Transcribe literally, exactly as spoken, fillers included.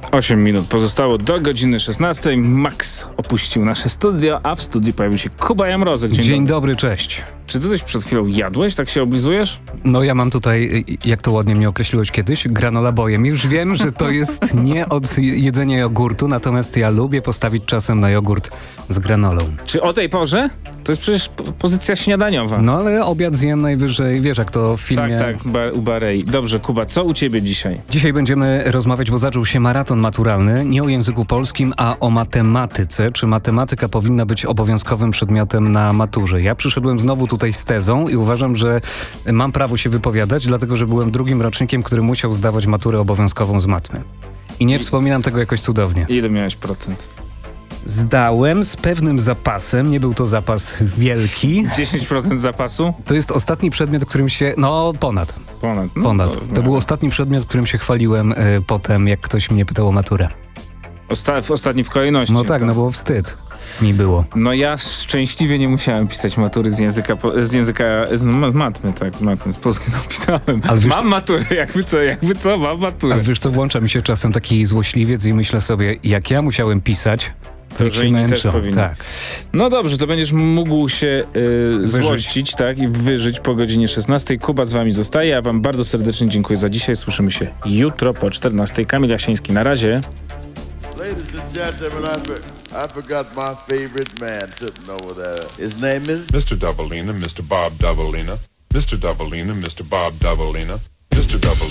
osiem minut pozostało do godziny szesnastej. Max opuścił nasze studio, a w studiu pojawił się Kuba Jamrozek. Dzień, Dzień dobry. dobry, cześć. Czy ty coś przed chwilą jadłeś? Tak się oblizujesz? No ja mam tutaj, jak to ładnie mnie określiłeś kiedyś, granola bojem. Już wiem, że to jest nie od jedzenia jogurtu, natomiast ja lubię postawić czasem na jogurt z granolą. Czy o tej porze? To jest przecież p- pozycja śniadaniowa. No ale obiad zjem najwyżej, wiesz jak to w filmie... Tak, tak, ba- u Barei. Dobrze, Kuba, co u ciebie dzisiaj? Dzisiaj będziemy rozmawiać, bo zaczął się maraton maturalny, nie o języku polskim, a o matematyce. Czy matematyka powinna być obowiązkowym przedmiotem na maturze? Ja przyszedłem znowu tutaj z tezą i uważam, że mam prawo się wypowiadać, dlatego że byłem drugim rocznikiem, który musiał zdawać maturę obowiązkową z matmy. I nie I... wspominam tego jakoś cudownie. Ile miałeś procent? Zdałem z pewnym zapasem, nie był to zapas wielki. dziesięć procent zapasu? To jest ostatni przedmiot, którym się... No, ponad. Ponad. No, ponad. To, to był ostatni przedmiot, którym się chwaliłem y, potem, jak ktoś mnie pytał o maturę. Osta- w ostatni w kolejności. No tak, to. no było wstyd. Mi było. No ja szczęśliwie nie musiałem pisać matury z języka, z języka, z matmy, tak, z matmy, z polskiego pisałem. Ale wiesz, mam maturę, jakby co, jakby co, mam maturę. A wiesz co, włącza mi się czasem taki złośliwiec i myślę sobie, jak ja musiałem pisać, to, to się męczą. Tak. No dobrze, to będziesz mógł się yy, złościć, tak, i wyżyć po godzinie szesnastej. Kuba z wami zostaje, ja wam bardzo serdecznie dziękuję za dzisiaj. Słyszymy się jutro po czternastej. Kamil Jasiński, na razie. Ladies and gentlemen, I, for, I forgot my favorite man sitting over there. His name is mister Doubleina, mister Bob Doubleina, mister Doubleina, mister Bob Doubleina, mister Double